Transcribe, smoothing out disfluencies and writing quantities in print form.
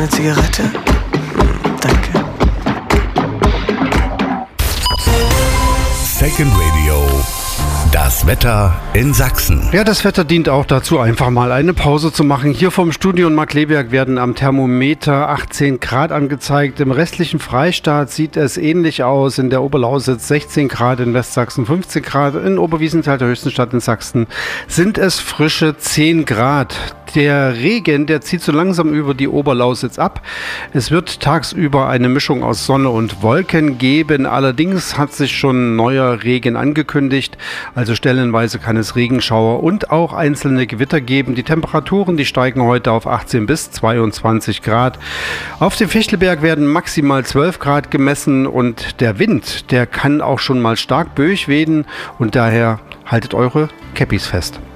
eine Zigarette? Danke. Second Radio. Das Wetter in Sachsen. Ja, das Wetter dient auch dazu, einfach mal eine Pause zu machen. Hier vom Studio in Markkleeberg werden am Thermometer 18 Grad angezeigt. Im restlichen Freistaat sieht es ähnlich aus. In der Oberlausitz 16 Grad, in Westsachsen 15 Grad, in Oberwiesenthal, der höchsten Stadt in Sachsen, sind es frische 10 Grad. Der Regen, der zieht so langsam über die Oberlausitz ab. Es wird tagsüber eine Mischung aus Sonne und Wolken geben. Allerdings hat sich schon neuer Regen angekündigt. Also stellenweise kann es Regenschauer und auch einzelne Gewitter geben. Die Temperaturen, die steigen heute auf 18 bis 22 Grad. Auf dem Fichtelberg werden maximal 12 Grad gemessen und der Wind, der kann auch schon mal stark böig wehen und daher haltet eure Käppis fest.